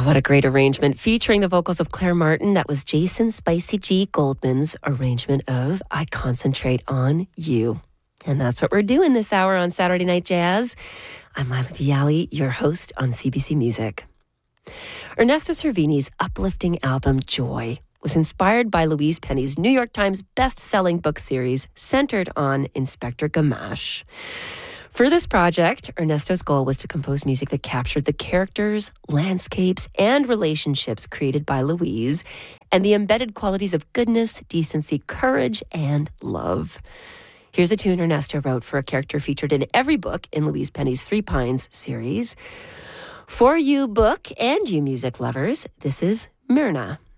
What a great arrangement featuring the vocals of Claire Martin. That was Jason Spicy G. Goldman's arrangement of I Concentrate on You. And that's what we're doing this hour on Saturday Night Jazz. I'm Lila Bialy, your host on CBC Music. Ernesto Cervini's uplifting album Joy was inspired by Louise Penny's New York Times best-selling book series centered on Inspector Gamache. For this project, Ernesto's goal was to compose music that captured the characters, landscapes, and relationships created by Louise, and the embedded qualities of goodness, decency, courage, and love. Here's a tune Ernesto wrote for a character featured in every book in Louise Penny's Three Pines series. For you book and you music lovers, this is Myrna.